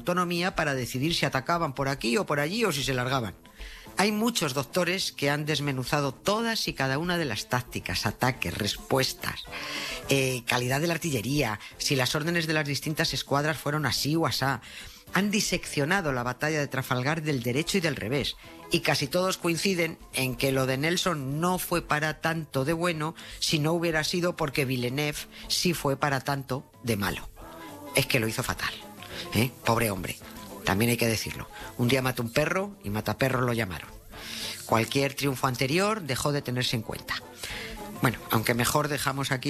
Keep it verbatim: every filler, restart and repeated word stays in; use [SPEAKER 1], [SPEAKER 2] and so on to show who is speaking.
[SPEAKER 1] autonomía para decidir si atacaban por aquí o por allí o si se largaban. Hay muchos doctores que han desmenuzado todas y cada una de las tácticas, ataques, respuestas, eh, calidad de la artillería, si las órdenes de las distintas escuadras fueron así o asá. Han diseccionado la batalla de Trafalgar del derecho y del revés, y casi todos coinciden en que lo de Nelson no fue para tanto de bueno si no hubiera sido porque Villeneuve sí fue para tanto de malo. Es que lo hizo fatal, ¿eh? Pobre hombre. También hay que decirlo. Un día mató un perro y mataperros lo llamaron. Cualquier triunfo anterior dejó de tenerse en cuenta. Bueno, aunque mejor dejamos aquí